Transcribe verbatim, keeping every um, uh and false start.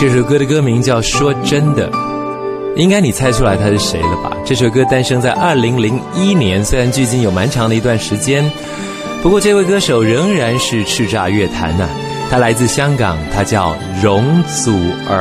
这首歌的歌名叫《说真的》，应该你猜出来他是谁了吧？这首歌诞生在二零零一年，虽然距今有蛮长的一段时间，不过这位歌手仍然是叱咤乐坛啊。他来自香港，他叫容祖儿。